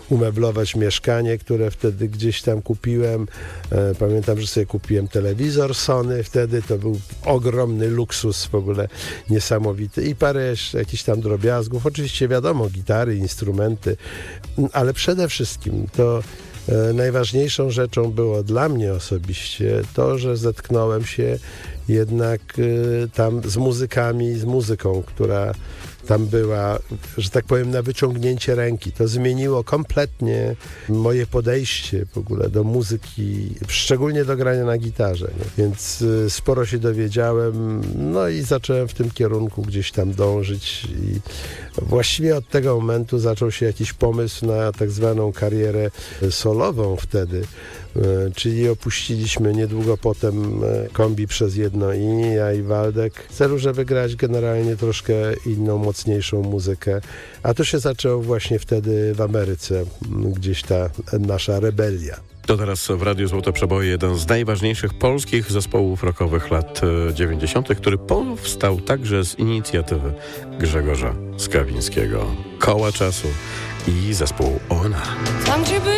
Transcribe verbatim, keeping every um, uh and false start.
umeblować mieszkanie, które wtedy gdzieś tam kupiłem. Pamiętam, że sobie kupiłem telewizor Sony, wtedy to był ogromny luksus w ogóle, niesamowity. I parę jeszcze jakichś tam drobiazgów. Oczywiście wiadomo, gitary, instrumenty, ale przede wszystkim to najważniejszą rzeczą było dla mnie osobiście to, że zetknąłem się jednak tam z muzykami, z muzyką, która tam była, że tak powiem, na wyciągnięcie ręki. To zmieniło kompletnie moje podejście w ogóle do muzyki, szczególnie do grania na gitarze. Nie? Więc sporo się dowiedziałem, no i zacząłem w tym kierunku gdzieś tam dążyć i właściwie od tego momentu zaczął się jakiś pomysł na tak zwaną karierę solową wtedy, czyli opuściliśmy niedługo potem kombi przez jedno i ja i Waldek w celu, żeby grać generalnie troszkę inną, mocniejszą muzykę. A to się zaczęło właśnie wtedy w Ameryce, gdzieś ta nasza rebelia. To teraz w Radiu Złote Przeboje jeden z najważniejszych polskich zespołów rockowych lat dziewięćdziesiątych, który powstał także z inicjatywy Grzegorza Skawińskiego. Koła czasu i zespół Ona.